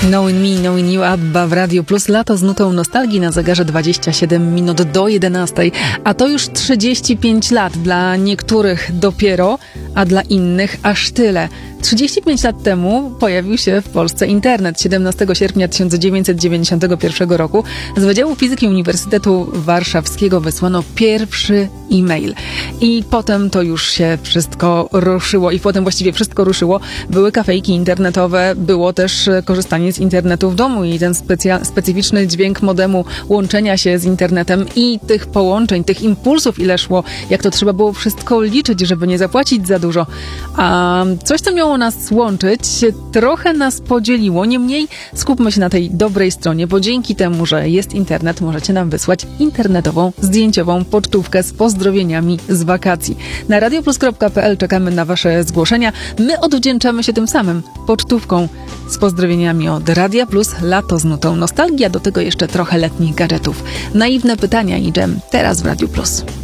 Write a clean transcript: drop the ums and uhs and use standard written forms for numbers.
Knowing Me, Knowing You, ABBA w Radio Plus. Lato z nutą nostalgii na zegarze 27 minut do 11. A to już 35 lat. Dla niektórych dopiero, a dla innych aż tyle. 35 lat temu pojawił się w Polsce internet. 17 sierpnia 1991 roku z Wydziału Fizyki Uniwersytetu Warszawskiego wysłano pierwszy e-mail. I potem to już się wszystko ruszyło. I potem właściwie wszystko ruszyło. Były kafejki internetowe, było też korzystanie z internetu w domu i ten specyficzny dźwięk modemu łączenia się z internetem i tych połączeń, tych impulsów ile szło, jak to trzeba było wszystko liczyć, żeby nie zapłacić za dużo. A coś, co miało nas łączyć, trochę nas podzieliło. Niemniej skupmy się na tej dobrej stronie, bo dzięki temu, że jest internet, możecie nam wysłać internetową, zdjęciową pocztówkę z pozdrowieniami z wakacji. Na radioplus.pl czekamy na wasze zgłoszenia. My odwdzięczamy się tym samym pocztówką z pozdrowieniami od Radia Plus, lato z nutą nostalgia, do tego jeszcze trochę letnich gadżetów. Naiwne pytania i dżem teraz w Radiu Plus.